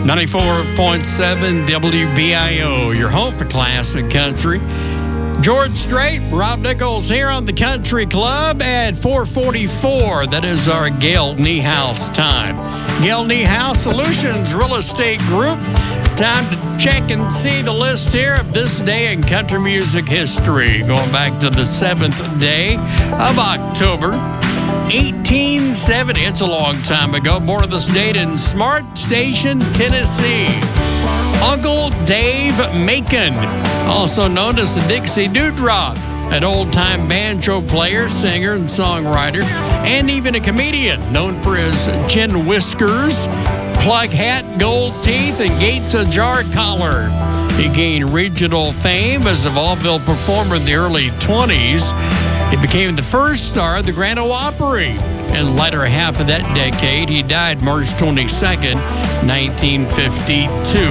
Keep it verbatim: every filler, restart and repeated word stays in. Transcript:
ninety-four point seven W B I O, your home for classic country. George Strait, Rob Nichols here on the Country Club at four forty-four. That is our Gail Niehaus time. Gail Niehaus Solutions Real Estate Group. Time to check and see the list here of this day in country music history. Going back to the seventh day of October, eighteen seventy. It's a long time ago. Born on this date in Smart Station, Tennessee. Uncle Dave Macon, also known as the Dixie Dewdrop, an old-time banjo player, singer, and songwriter, and even a comedian known for his chin whiskers, plug hat, gold teeth, and Gates Ajar collar. He gained regional fame as a vaudeville performer in the early twenties. He became the first star of the Grand Ole Opry. In the latter half of that decade, he died March twenty-second, nineteen fifty-two.